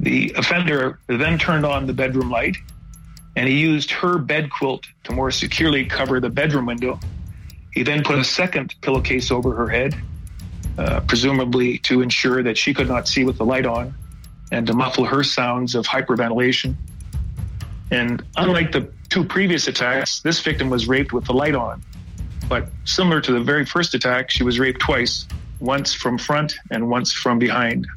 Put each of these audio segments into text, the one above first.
The offender then turned on the bedroom light, and he used her bed quilt to more securely cover the bedroom window. He then put a second pillowcase over her head, presumably to ensure that she could not see with the light on and to muffle her sounds of hyperventilation. And unlike the two previous attacks, this victim was raped with the light on. But similar to the very first attack, she was raped twice, once from front and once from behind.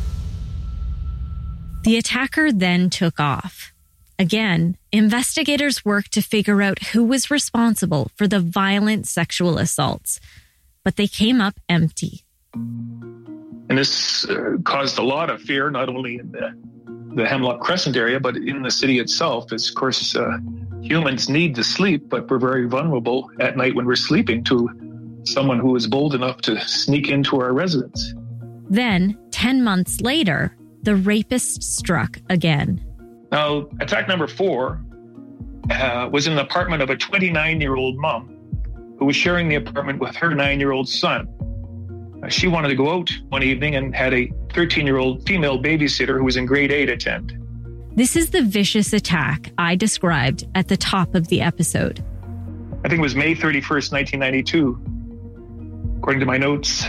The attacker then took off. Again, investigators worked to figure out who was responsible for the violent sexual assaults, but they came up empty. And this caused a lot of fear, not only in the Hemlock Crescent area, but in the city itself. As, of course, humans need to sleep, but we're very vulnerable at night when we're sleeping to someone who is bold enough to sneak into our residence. Then, 10 months later, the rapist struck again. Now, attack number 4 was in the apartment of a 29-year-old mom who was sharing the apartment with her 9-year-old son. She wanted to go out one evening and had a 13-year-old female babysitter who was in grade 8 attend. This is the vicious attack I described at the top of the episode. I think it was May 31st, 1992, according to my notes.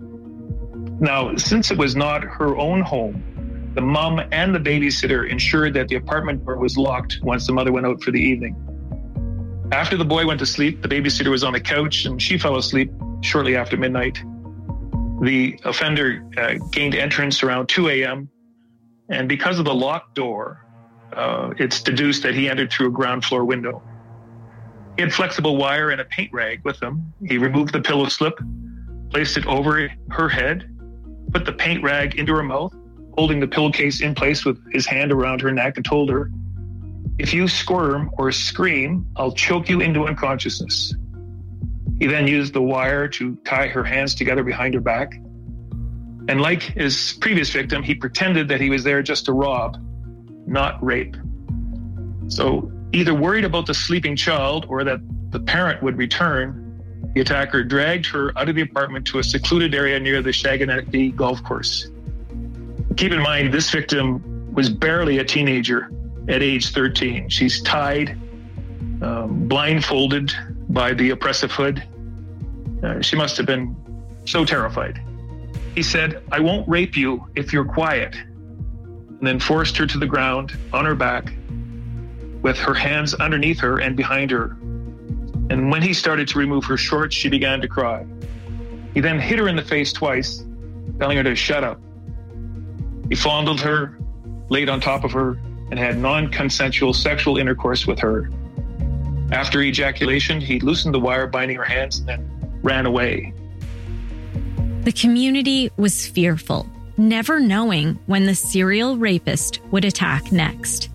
Now, since it was not her own home, the mom and the babysitter ensured that the apartment door was locked once the mother went out for the evening. After the boy went to sleep, the babysitter was on the couch and she fell asleep shortly after midnight. The offender gained entrance around 2 a.m. and because of the locked door, it's deduced that he entered through a ground floor window. He had flexible wire and a paint rag with him. He removed the pillow slip, placed it over her head, put the paint rag into her mouth, holding the pillowcase in place with his hand around her neck, and told her, "If you squirm or scream, I'll choke you into unconsciousness." He then used the wire to tie her hands together behind her back. And like his previous victim, he pretended that he was there just to rob, not rape. So either worried about the sleeping child or that the parent would return, the attacker dragged her out of the apartment to a secluded area near the Shaganaki golf course. Keep in mind, this victim was barely a teenager at age 13. She's tied, blindfolded by the oppressive hood. She must have been so terrified. He said, "I won't rape you if you're quiet," and then forced her to the ground on her back with her hands underneath her and behind her. And when he started to remove her shorts, she began to cry. He then hit her in the face twice, telling her to shut up. He fondled her, laid on top of her, and had non-consensual sexual intercourse with her. After ejaculation, he loosened the wire binding her hands and then ran away. The community was fearful, never knowing when the serial rapist would attack next.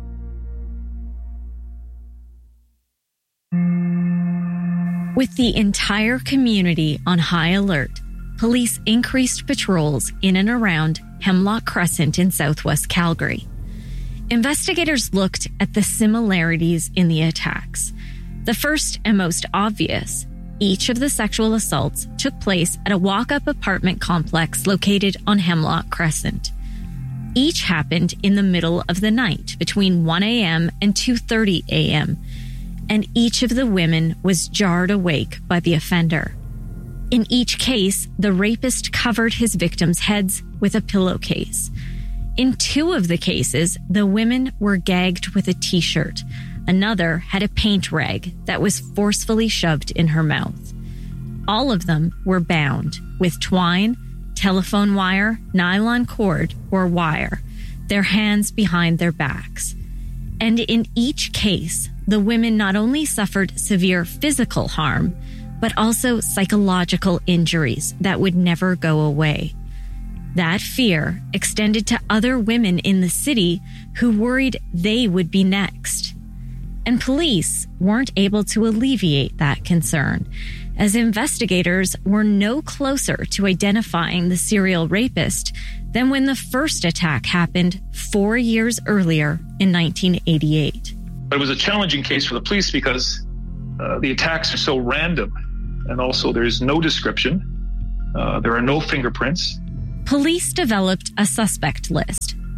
With the entire community on high alert, police increased patrols in and around Hemlock Crescent in southwest Calgary. Investigators looked at the similarities in the attacks. The first and most obvious, each of the sexual assaults took place at a walk-up apartment complex located on Hemlock Crescent. Each happened in the middle of the night between 1 a.m. and 2:30 a.m., and each of the women was jarred awake by the offender. In each case, the rapist covered his victims' heads with a pillowcase. In 2 of the cases, the women were gagged with a t-shirt. Another had a paint rag that was forcefully shoved in her mouth. All of them were bound with twine, telephone wire, nylon cord, or wire, their hands behind their backs. And in each case, the women not only suffered severe physical harm, but also psychological injuries that would never go away. That fear extended to other women in the city who worried they would be next. And police weren't able to alleviate that concern, as investigators were no closer to identifying the serial rapist than when the first attack happened 4 years earlier in 1988. It was a challenging case for the police because the attacks are so random, and also there's no description. There are no fingerprints. Police developed a suspect list.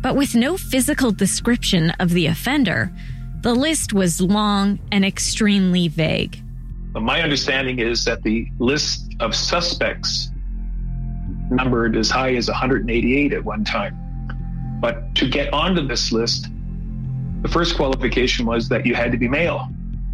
But with no physical description of the offender, the list was long and extremely vague. My understanding is that the list of suspects numbered as high as 188 at one time. But to get onto this list, the first qualification was that you had to be male.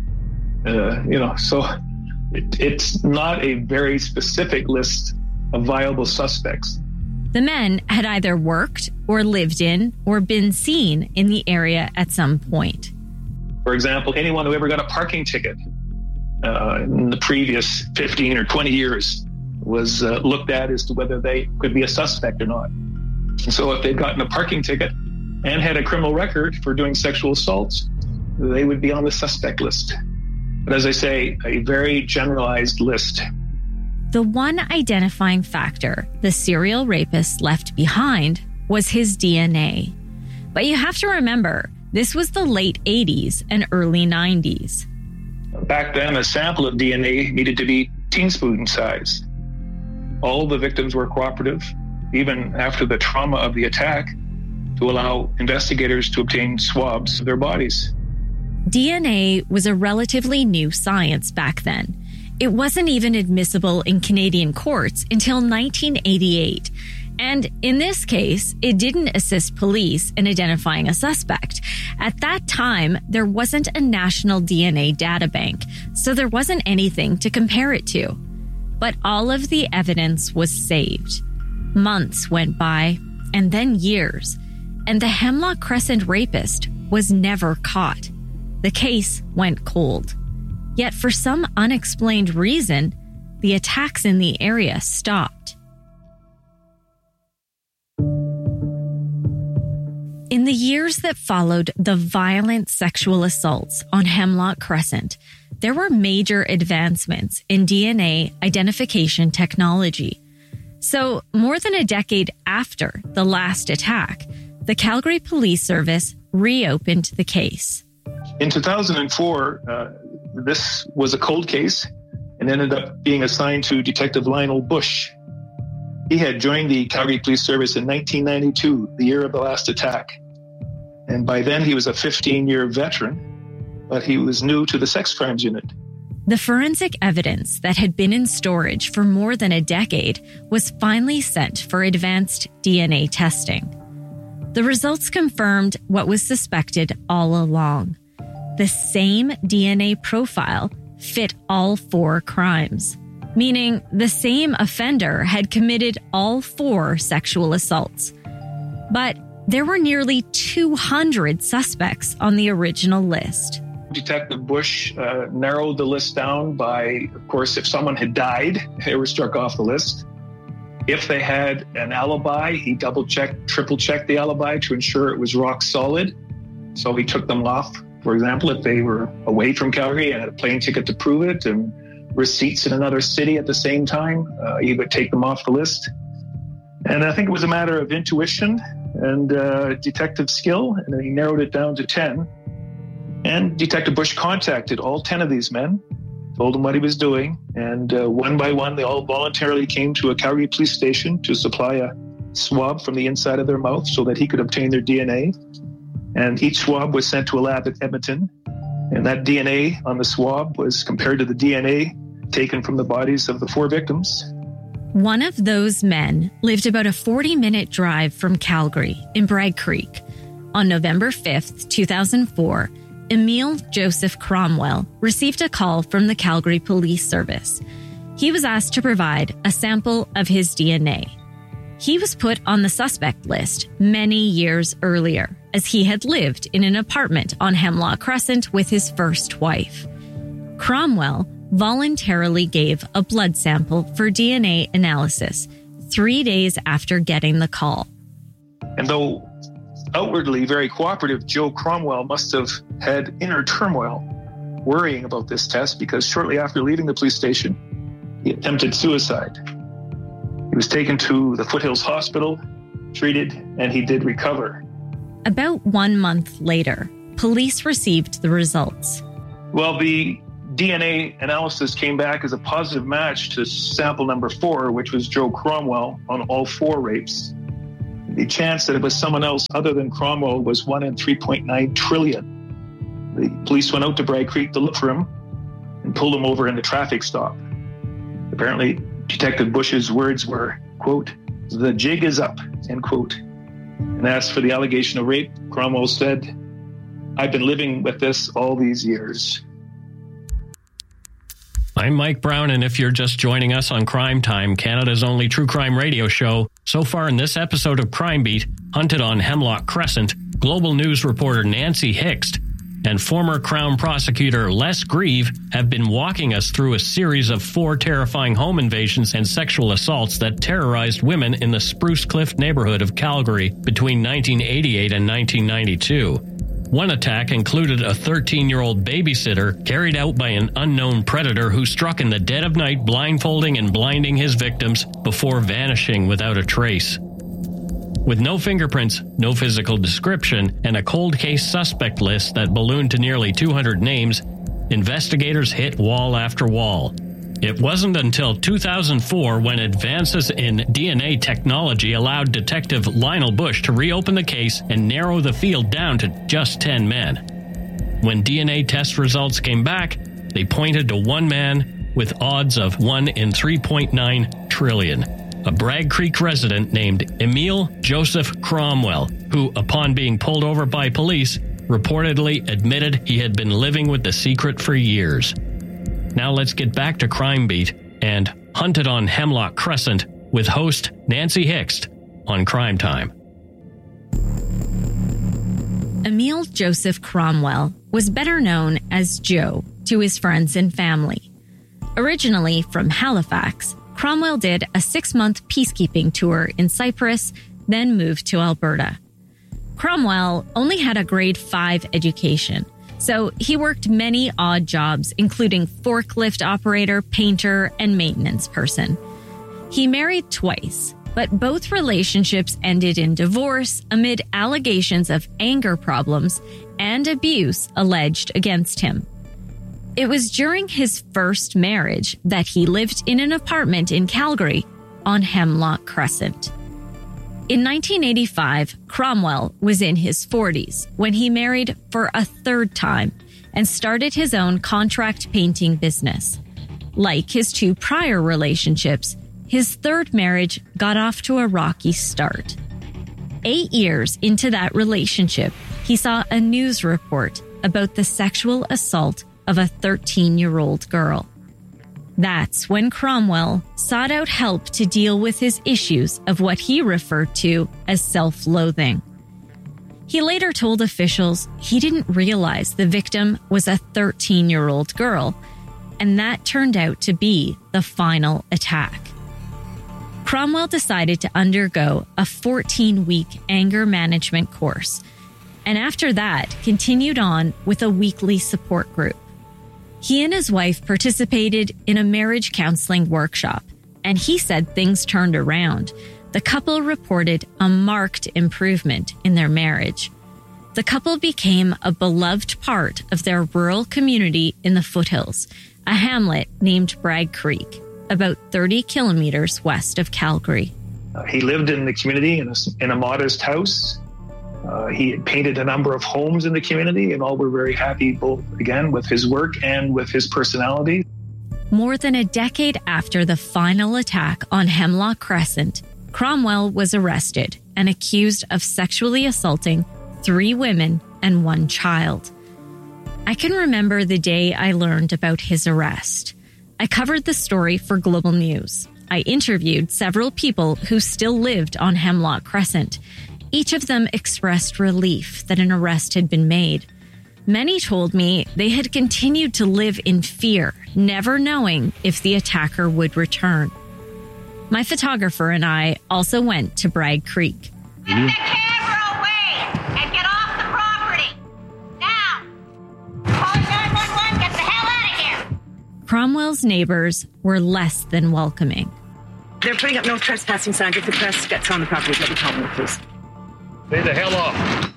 So it's not a very specific list of viable suspects. The men had either worked or lived in or been seen in the area at some point. For example, anyone who ever got a parking ticket in the previous 15 or 20 years was looked at as to whether they could be a suspect or not. And so if they'd gotten a parking ticket and had a criminal record for doing sexual assaults, they would be on the suspect list. But as I say, a very generalized list. The one identifying factor the serial rapist left behind was his DNA. But you have to remember, this was the late 80s and early 90s. Back then, a sample of DNA needed to be teaspoon size. All the victims were cooperative, even after the trauma of the attack, to allow investigators to obtain swabs of their bodies. DNA was a relatively new science back then. It wasn't even admissible in Canadian courts until 1988. And in this case, it didn't assist police in identifying a suspect. At that time, there wasn't a national DNA databank, so there wasn't anything to compare it to. But all of the evidence was saved. Months went by, and then years, and the Hemlock Crescent rapist was never caught. The case went cold. Yet for some unexplained reason, the attacks in the area stopped. In the years that followed the violent sexual assaults on Hemlock Crescent, there were major advancements in DNA identification technology. So, more than a decade after the last attack, the Calgary Police Service reopened the case. In 2004, this was a cold case and ended up being assigned to Detective Lionel Bush. He had joined the Calgary Police Service in 1992, the year of the last attack. And by then he was a 15-year veteran, but he was new to the sex crimes unit. The forensic evidence that had been in storage for more than a decade was finally sent for advanced DNA testing. The results confirmed what was suspected all along. The same DNA profile fit all 4 crimes, meaning the same offender had committed all 4 sexual assaults. But there were nearly 200 suspects on the original list. Detective Bush narrowed the list down by, of course, if someone had died, they were struck off the list. If they had an alibi, he double-checked, triple-checked the alibi to ensure it was rock solid. So he took them off. For example, if they were away from Calgary and had a plane ticket to prove it and receipts in another city at the same time, he would take them off the list. And I think it was a matter of intuition and detective skill, and then he narrowed it down to 10. And Detective Bush contacted all 10 of these men, told them what he was doing, and one by one, they all voluntarily came to a Calgary police station to supply a swab from the inside of their mouth so that he could obtain their DNA. And each swab was sent to a lab at Edmonton, and that DNA on the swab was compared to the DNA taken from the bodies of the 4 victims. One of those men lived about a 40-minute drive from Calgary in Bragg Creek. On November 5th, 2004, Emil Joseph Cromwell received a call from the Calgary Police Service. He was asked to provide a sample of his DNA. He was put on the suspect list many years earlier, as he had lived in an apartment on Hemlock Crescent with his first wife. Cromwell voluntarily gave a blood sample for DNA analysis 3 days after getting the call. And though outwardly very cooperative, Joe Cromwell must have had inner turmoil worrying about this test, because shortly after leaving the police station, he attempted suicide. He was taken to the Foothills Hospital, treated, and he did recover. About 1 month later, police received the results. Well, the DNA analysis came back as a positive match to sample number 4, which was Joe Cromwell on all 4 rapes. The chance that it was someone else other than Cromwell was 1 in 3.9 trillion. The police went out to Bragg Creek to look for him and pulled him over in a traffic stop. Apparently, Detective Bush's words were, quote, "The jig is up," end quote. And as for the allegation of rape, Cromwell said, "I've been living with this all these years." I'm Mike Brown, and if you're just joining us on Crime Time, Canada's only true crime radio show, so far in this episode of Crime Beat, hunted on Hemlock Crescent, Global News reporter Nancy Hixt and former Crown prosecutor Les Grieve have been walking us through a series of 4 terrifying home invasions and sexual assaults that terrorized women in the Spruce Cliff neighborhood of Calgary between 1988 and 1992. One attack included a 13-year-old babysitter carried out by an unknown predator who struck in the dead of night, blindfolding and blinding his victims before vanishing without a trace. With no fingerprints, no physical description, and a cold case suspect list that ballooned to nearly 200 names, investigators hit wall after wall. It wasn't until 2004 when advances in DNA technology allowed Detective Lionel Bush to reopen the case and narrow the field down to just 10 men. When DNA test results came back, they pointed to one man with odds of 1 in 3.9 trillion, a Bragg Creek resident named Emil Joseph Cromwell, who, upon being pulled over by police, reportedly admitted he had been living with the secret for years. Now let's get back to Crime Beat and Hunted on Hemlock Crescent with host Nancy Hixt on Crime Time. Emil Joseph Cromwell was better known as Joe to his friends and family. Originally from Halifax, Cromwell did a 6-month peacekeeping tour in Cyprus, then moved to Alberta. Cromwell only had a grade 5 education, so he worked many odd jobs, including forklift operator, painter, and maintenance person. He married twice, but both relationships ended in divorce amid allegations of anger problems and abuse alleged against him. It was during his first marriage that he lived in an apartment in Calgary on Hemlock Crescent. In 1985, Cromwell was in his 40s when he married for a 3rd time and started his own contract painting business. Like his 2 prior relationships, his 3rd marriage got off to a rocky start. 8 years into that relationship, he saw a news report about the sexual assault of a 13-year-old girl. That's when Cromwell sought out help to deal with his issues of what he referred to as self-loathing. He later told officials he didn't realize the victim was a 13-year-old girl, and that turned out to be the final attack. Cromwell decided to undergo a 14-week anger management course, and after that continued on with a weekly support group. He and his wife participated in a marriage counseling workshop, and he said things turned around. The couple reported a marked improvement in their marriage. The couple became a beloved part of their rural community in the foothills, a hamlet named Bragg Creek, about 30 kilometers west of Calgary. He lived in the community in a modest house. He had painted a number of homes in the community, and all were very happy, both, again, with his work and with his personality. More than a decade after the final attack on Hemlock Crescent, Cromwell was arrested and accused of sexually assaulting 3 women and 1 child. I can remember the day I learned about his arrest. I covered the story for Global News. I interviewed several people who still lived on Hemlock Crescent. Each of them expressed relief that an arrest had been made. Many told me they had continued to live in fear, never knowing if the attacker would return. My photographer and I also went to Bragg Creek. Get the camera away and get off the property. Now! Call 911, get the hell out of here! Cromwell's neighbors were less than welcoming. They're putting up no trespassing signs. If the press gets on the property, let me tell them, please. Stay the hell off.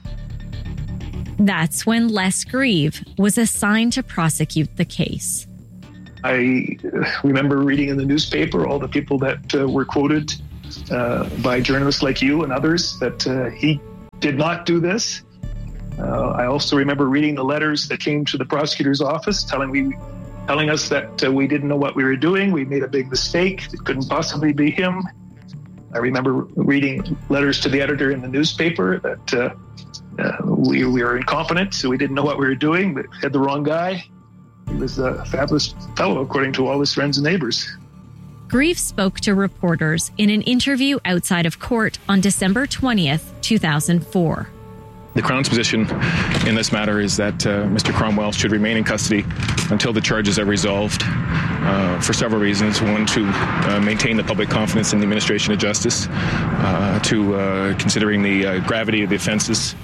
That's when Les Grieve was assigned to prosecute the case. I remember reading in the newspaper all the people that were quoted by journalists like you and others that he did not do this. I also remember reading the letters that came to the prosecutor's office telling us that we didn't know what we were doing. We made a big mistake. It couldn't possibly be him. I remember reading letters to the editor in the newspaper that we were incompetent, so we didn't know what we were doing, but had the wrong guy. He was a fabulous fellow, according to all his friends and neighbors. Grieve spoke to reporters in an interview outside of court on December 20th, 2004. The Crown's position in this matter is that Mr. Cromwell should remain in custody until the charges are resolved for several reasons. One, to maintain the public confidence in the administration of justice, considering the gravity of the offenses.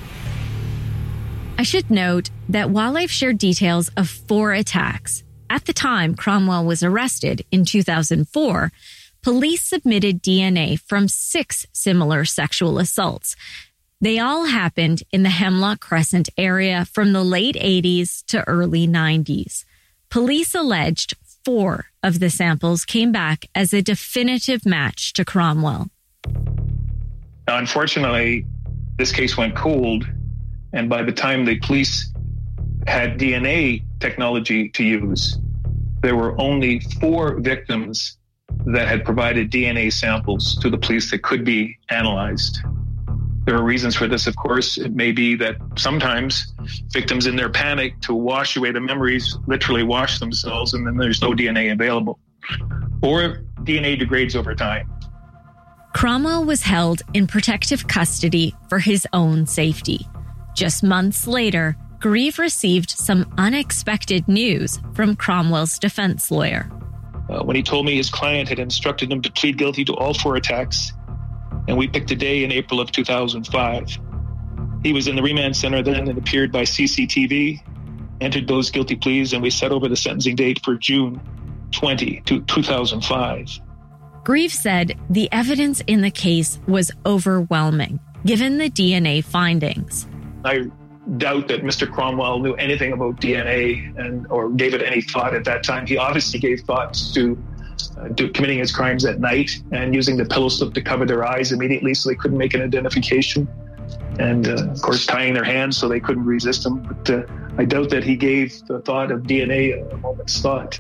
I should note that while I've shared details of 4 attacks, at the time Cromwell was arrested in 2004, police submitted DNA from 6 similar sexual assaults. They all happened in the Hemlock Crescent area from the late 80s to early 90s. Police alleged 4 of the samples came back as a definitive match to Cromwell. Now, unfortunately, this case went cold, and by the time the police had DNA technology to use, there were only 4 victims that had provided DNA samples to the police that could be analyzed. There are reasons for this, of course. It may be that sometimes victims, in their panic to wash away the memories, literally wash themselves, and then there's no DNA available. Or DNA degrades over time. Cromwell was held in protective custody for his own safety. Just months later, Grieve received some unexpected news from Cromwell's defense lawyer. When he told me his client had instructed him to plead guilty to all 4 attacks, and we picked a day in April of 2005. He was in the remand center then and appeared by CCTV, entered those guilty pleas, and we set over the sentencing date for June 20, 2005. Grieve said the evidence in the case was overwhelming, given the DNA findings. I doubt that Mr. Cromwell knew anything about DNA or gave it any thought at that time. He obviously gave thoughts to committing his crimes at night and using the pillow slip to cover their eyes immediately so they couldn't make an identification. And, of course, tying their hands so they couldn't resist him. But I doubt that he gave the thought of DNA a moment's thought.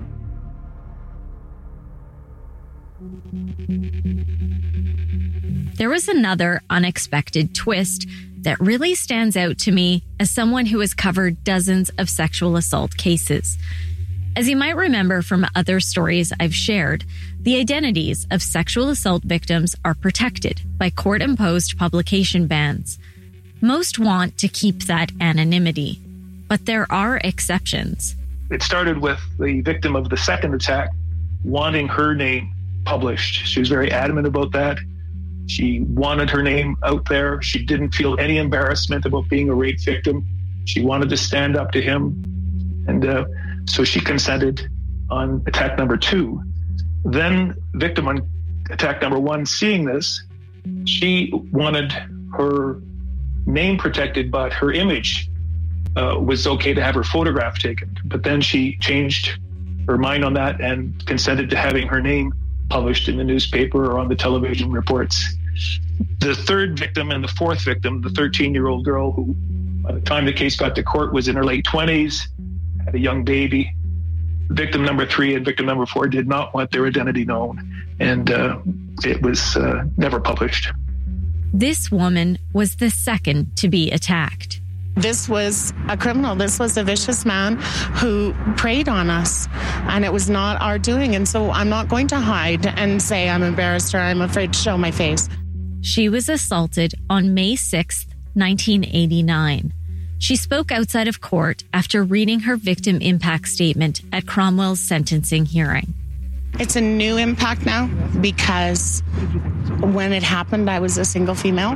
There was another unexpected twist that really stands out to me as someone who has covered dozens of sexual assault cases. As you might remember from other stories I've shared, the identities of sexual assault victims are protected by court-imposed publication bans. Most want to keep that anonymity, but there are exceptions. It started with the victim of the second attack wanting her name published. She was very adamant about that. She wanted her name out there. She didn't feel any embarrassment about being a rape victim. She wanted to stand up to him. And so she consented on attack number 2. Then victim on attack number 1, seeing this, she wanted her name protected, but her image was okay to have her photograph taken. But then she changed her mind on that and consented to having her name published in the newspaper or on the television reports. The third victim and the fourth victim, the 13-year-old girl who, by the time the case got to court, was in her late 20s, had a young baby. Victim number 3 and victim number 4 did not want their identity known, and it was never published. This woman was the second to be attacked. This was a criminal. This was a vicious man who preyed on us, and it was not our doing. And so I'm not going to hide and say I'm embarrassed or I'm afraid to show my face. She was assaulted on May 6th, 1989. She spoke outside of court after reading her victim impact statement at Cromwell's sentencing hearing. It's a new impact now because when it happened, I was a single female.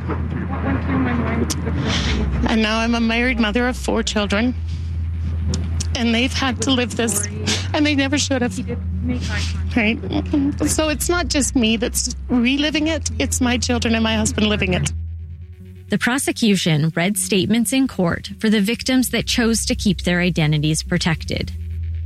And now I'm a married mother of 4 children. And they've had to live this, and they never should have. Right? So it's not just me that's reliving it, it's my children and my husband living it. The prosecution read statements in court for the victims that chose to keep their identities protected.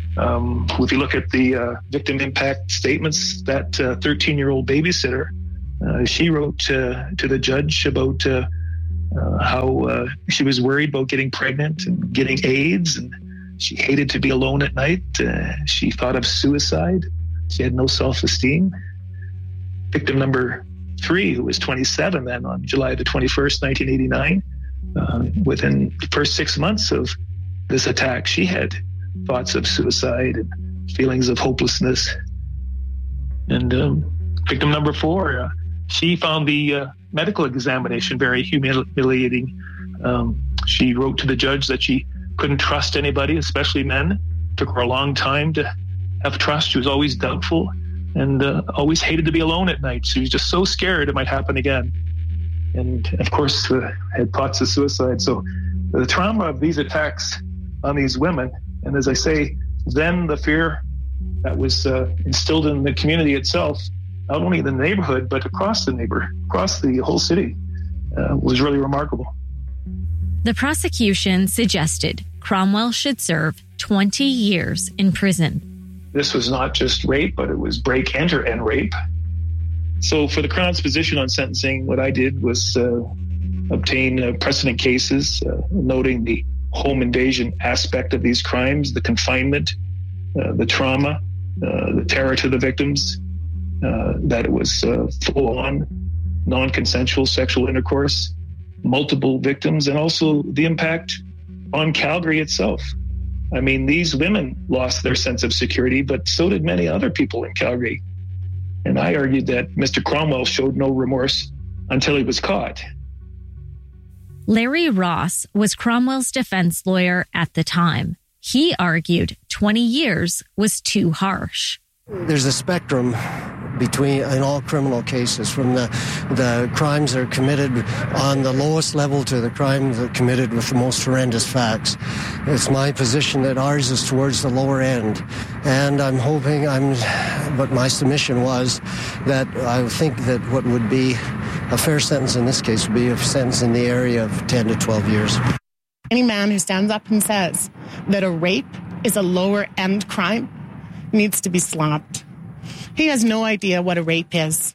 If you look at the victim impact statements, that 13-year-old babysitter She wrote to the judge about how she was worried about getting pregnant and getting AIDS, and she hated to be alone at night. She thought of suicide. She had no self-esteem. Victim number 3, who was 27 then, on July the 21st, 1989, within the first 6 months of this attack, she had thoughts of suicide and feelings of hopelessness. And victim number 4, she found the medical examination very humiliating. She wrote to the judge that she couldn't trust anybody, especially men. It took her a long time to have trust. She was always doubtful and always hated to be alone at night. She was just so scared it might happen again. And of course, had thoughts of suicide. So the trauma of these attacks on these women, and as I say, then the fear that was instilled in the community itself, not only in the neighborhood, but across the whole city, was really remarkable. The prosecution suggested Cromwell should serve 20 years in prison. This was not just rape, but it was break, enter, and rape. So for the Crown's position on sentencing, what I did was obtain precedent cases, noting the home invasion aspect of these crimes, the confinement, the trauma, the terror to the victims, that it was full-on, non-consensual sexual intercourse, multiple victims, and also the impact on Calgary itself. I mean, these women lost their sense of security, but so did many other people in Calgary. And I argued that Mr. Cromwell showed no remorse until he was caught. Larry Ross was Cromwell's defense lawyer at the time. He argued 20 years was too harsh. There's a spectrum in all criminal cases, from the crimes that are committed on the lowest level to the crimes that are committed with the most horrendous facts. It's my position that ours is towards the lower end. And but my submission was that I think that what would be a fair sentence in this case would be a sentence in the area of 10 to 12 years. Any man who stands up and says that a rape is a lower end crime needs to be slapped. He has no idea what a rape is.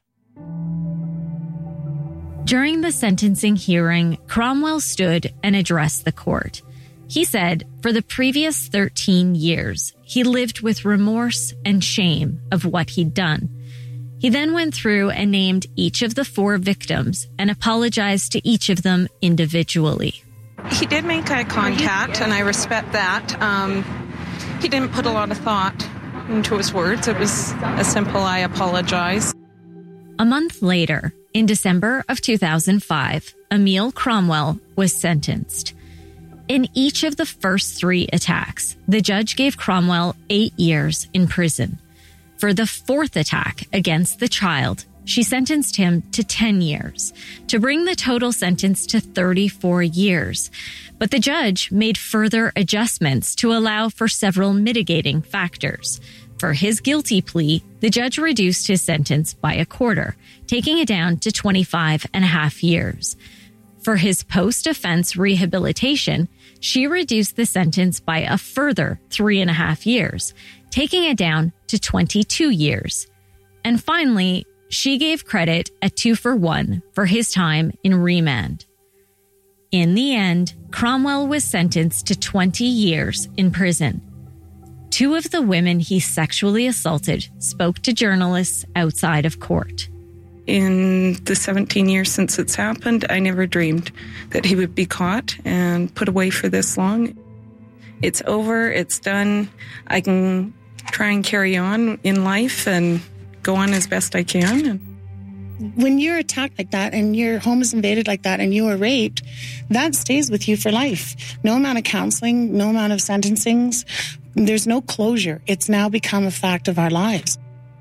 During the sentencing hearing, Cromwell stood and addressed the court. He said for the previous 13 years, he lived with remorse and shame of what he'd done. He then went through and named each of the 4 victims and apologized to each of them individually. He did make eye contact, and I respect that. He didn't put a lot of thought into his words. It was a simple, I apologize. A month later, in December of 2005, Emil Cromwell was sentenced. In each of the first 3 attacks, the judge gave Cromwell 8 years in prison. For the 4th attack against the child, she sentenced him to 10 years, to bring the total sentence to 34 years. But the judge made further adjustments to allow for several mitigating factors. For his guilty plea, the judge reduced his sentence by a quarter, taking it down to 25.5 years. For his post-offense rehabilitation, she reduced the sentence by a further 3.5 years, taking it down to 22 years. And finally, she gave credit a 2-for-1 for his time in remand. In the end, Cromwell was sentenced to 20 years in prison. 2 of the women he sexually assaulted spoke to journalists outside of court. In the 17 years since it's happened, I never dreamed that he would be caught and put away for this long. It's over, it's done. I can try and carry on in life and go on as best I can. When you're attacked like that and your home is invaded like that and you were raped, that stays with you for life. No amount of counseling, no amount of sentencings. There's no closure. It's now become a fact of our lives.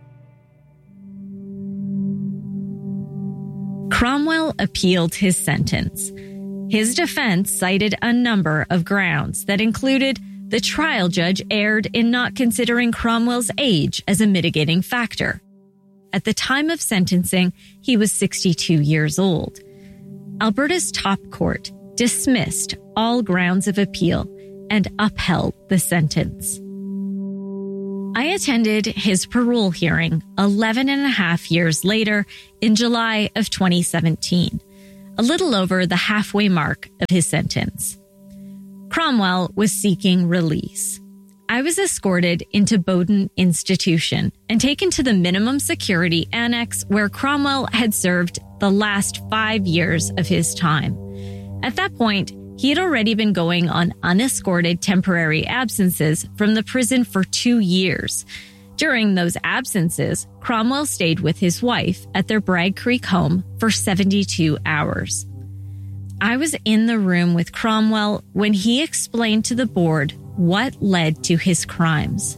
Cromwell appealed his sentence. His defense cited a number of grounds that included the trial judge erred in not considering Cromwell's age as a mitigating factor. At the time of sentencing, he was 62 years old. Alberta's top court dismissed all grounds of appeal and upheld the sentence. I attended his parole hearing 11 and a half years later in July of 2017, a little over the halfway mark of his sentence. Cromwell was seeking release. I was escorted into Bowden Institution and taken to the minimum security annex where Cromwell had served the last 5 years of his time. At that point, he had already been going on unescorted temporary absences from the prison for 2 years. During those absences, Cromwell stayed with his wife at their Bragg Creek home for 72 hours. I was in the room with Cromwell when he explained to the board what led to his crimes.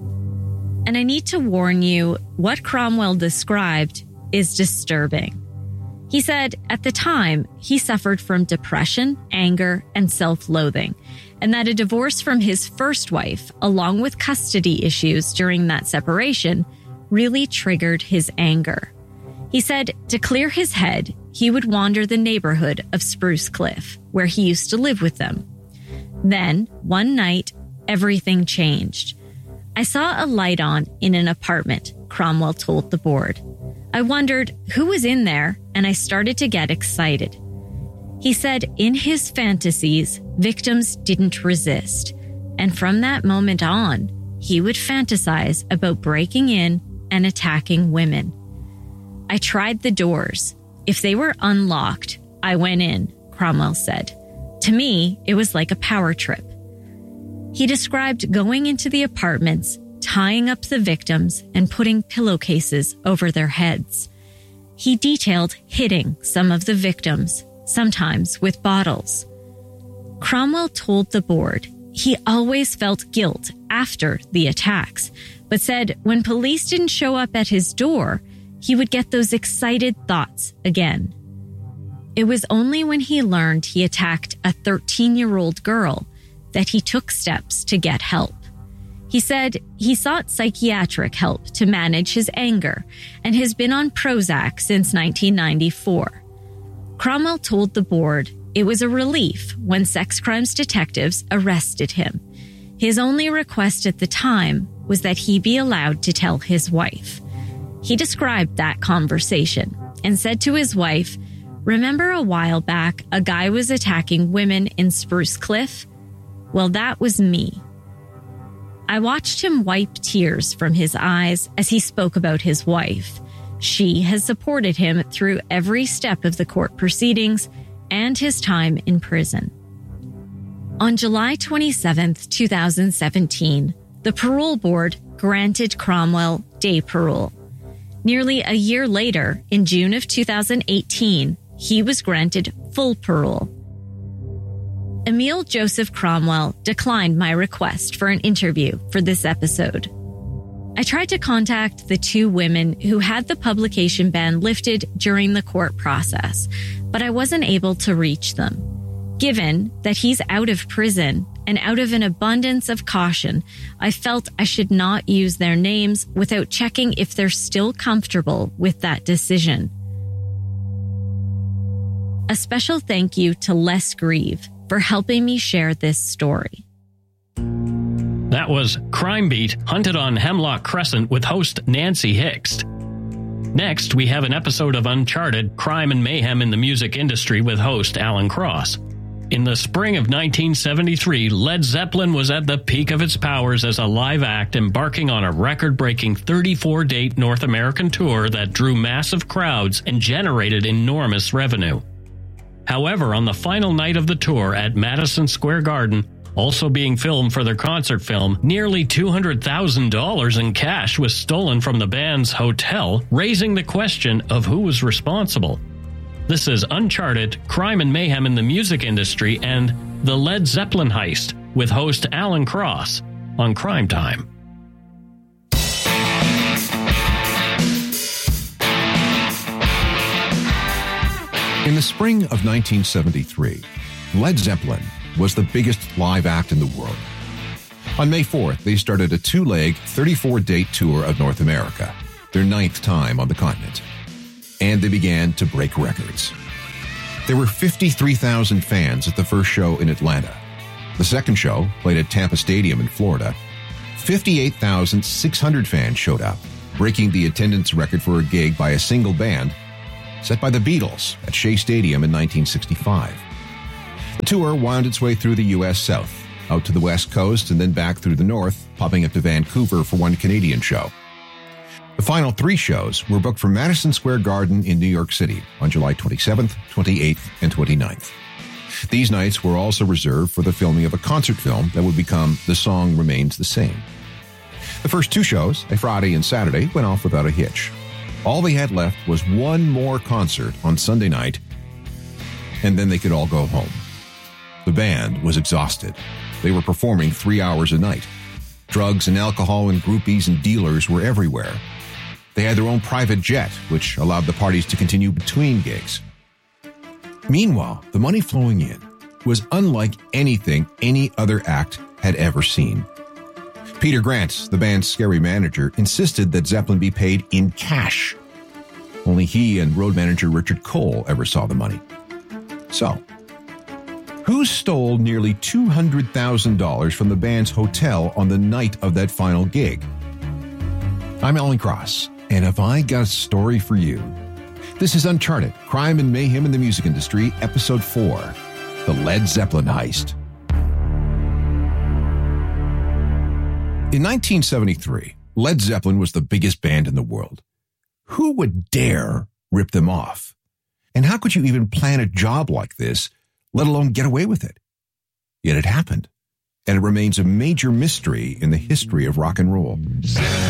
And I need to warn you, what Cromwell described is disturbing. He said at the time he suffered from depression, anger, and self-loathing, and that a divorce from his first wife, along with custody issues during that separation, really triggered his anger. He said to clear his head, he would wander the neighborhood of Spruce Cliff, where he used to live with them. Then, one night, everything changed. I saw a light on in an apartment, Cromwell told the board. I wondered who was in there, and I started to get excited. He said in his fantasies, victims didn't resist, and from that moment on, he would fantasize about breaking in and attacking women. I tried the doors. If they were unlocked, I went in, Cromwell said. To me, it was like a power trip. He described going into the apartments, tying up the victims, and putting pillowcases over their heads. He detailed hitting some of the victims, sometimes with bottles. Cromwell told the board he always felt guilt after the attacks, but said when police didn't show up at his door, he would get those excited thoughts again. It was only when he learned he attacked a 13-year-old girl that he took steps to get help. He said he sought psychiatric help to manage his anger and has been on Prozac since 1994. Cromwell told the board it was a relief when sex crimes detectives arrested him. His only request at the time was that he be allowed to tell his wife. He described that conversation and said to his wife, "Remember a while back, a guy was attacking women in Spruce Cliff? Well, that was me." I watched him wipe tears from his eyes as he spoke about his wife. She has supported him through every step of the court proceedings and his time in prison. On July 27, 2017, the parole board granted Cromwell day parole. Nearly a year later, in June of 2018, he was granted full parole. Emil Joseph Cromwell declined my request for an interview for this episode. I tried to contact the 2 women who had the publication ban lifted during the court process, but I wasn't able to reach them. Given that he's out of prison and out of an abundance of caution, I felt I should not use their names without checking if they're still comfortable with that decision. A special thank you to Les Grieve for helping me share this story. That was Crime Beat, Hunted on Hemlock Crescent with host Nancy Hixt. Next, we have an episode of Uncharted, Crime and Mayhem in the Music Industry with host Alan Cross. In the spring of 1973, Led Zeppelin was at the peak of its powers as a live act, embarking on a record-breaking 34-date North American tour that drew massive crowds and generated enormous revenue. However, on the final night of the tour at Madison Square Garden, also being filmed for their concert film, nearly $200,000 in cash was stolen from the band's hotel, raising the question of who was responsible. This is Uncharted, Crime and Mayhem in the Music Industry, and The Led Zeppelin Heist with host Alan Cross on Crime Time. In the spring of 1973, Led Zeppelin was the biggest live act in the world. On May 4th, they started a 2-leg, 34-date tour of North America, their 9th time on the continent. And they began to break records. There were 53,000 fans at the first show in Atlanta. The second show, played at Tampa Stadium in Florida, 58,600 fans showed up, breaking the attendance record for a gig by a single band set by the Beatles at Shea Stadium in 1965. The tour wound its way through the U.S. South, out to the West Coast, and then back through the North, popping up to Vancouver for one Canadian show. The final 3 shows were booked for Madison Square Garden in New York City on July 27th, 28th, and 29th. These nights were also reserved for the filming of a concert film that would become The Song Remains the Same. The first 2 shows, a Friday and Saturday, went off without a hitch. All they had left was one more concert on Sunday night, and then they could all go home. The band was exhausted. They were performing 3 hours a night. Drugs and alcohol and groupies and dealers were everywhere. They had their own private jet, which allowed the parties to continue between gigs. Meanwhile, the money flowing in was unlike anything any other act had ever seen. Peter Grant, the band's scary manager, insisted that Zeppelin be paid in cash. Only he and road manager Richard Cole ever saw the money. So, who stole nearly $200,000 from the band's hotel on the night of that final gig? I'm Alan Cross, and have I got a story for you? This is Uncharted, Crime and Mayhem in the Music Industry, Episode 4, The Led Zeppelin Heist. In 1973, Led Zeppelin was the biggest band in the world. Who would dare rip them off? And how could you even plan a job like this, let alone get away with it? Yet it happened, and it remains a major mystery in the history of rock and roll.